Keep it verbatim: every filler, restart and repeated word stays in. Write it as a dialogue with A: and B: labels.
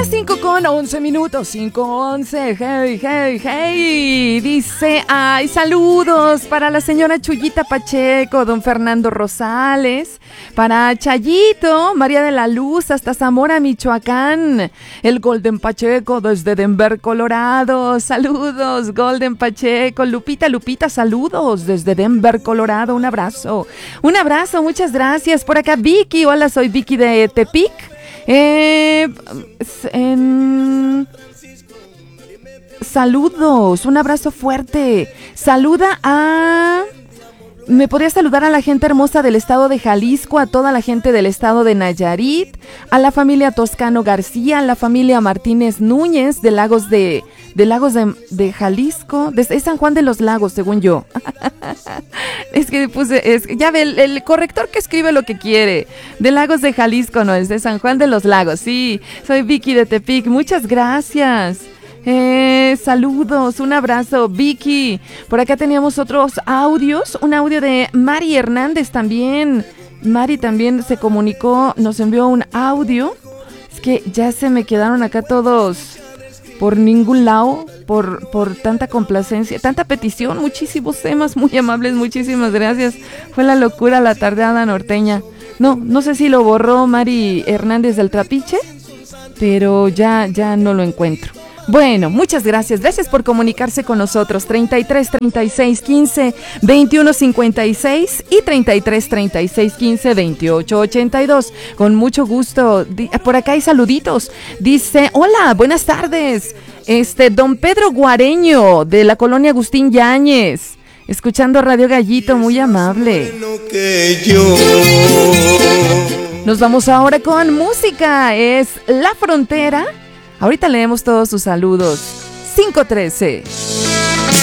A: cinco con once minutos, cinco once, hey, hey, hey. Dice, ay, saludos para la señora Chuyita Pacheco, don Fernando Rosales, para Chayito, María de la Luz, hasta Zamora, Michoacán, el Golden Pacheco desde Denver, Colorado. Saludos, Golden Pacheco. Lupita, Lupita, saludos desde Denver, Colorado. Un abrazo, un abrazo, muchas gracias. Por acá Vicky, hola, soy Vicky de Tepic. Eh, en... Saludos, un abrazo fuerte. Saluda a... ¿Me podría saludar a la gente hermosa del estado de Jalisco, a toda la gente del estado de Nayarit, a la familia Toscano García, a la familia Martínez Núñez de Lagos de, de Lagos de, de Jalisco, de, es San Juan de los Lagos, según yo. Es que puse, es, ya ve, el, el corrector que escribe lo que quiere. De Lagos de Jalisco, no, es de San Juan de los Lagos, sí. Soy Vicky de Tepic, muchas gracias. Eh, saludos, un abrazo, Vicky. Por acá teníamos otros audios, un audio de Mari Hernández también. Mari también se comunicó, nos envió un audio. Es que ya se me quedaron acá todos por ningún lado, por, por tanta complacencia, tanta petición, muchísimos temas muy amables, muchísimas gracias. Fue la locura la tardeada norteña. No, no sé si lo borró Mari Hernández del Trapiche, pero ya, ya no lo encuentro. Bueno, muchas gracias. Gracias por comunicarse con nosotros. treinta y tres, treinta y seis, quince, veintiuno, cincuenta y seis y treinta y tres, treinta y seis, quince, veintiocho, ochenta y dos. Con mucho gusto. Por acá hay saluditos. Dice, hola, buenas tardes. Este, don Pedro Guareño, de la colonia Agustín Yáñez. Escuchando Radio Gallito, muy amable. Nos vamos ahora con música. Es La Frontera. Ahorita leemos todos sus saludos. cinco trece.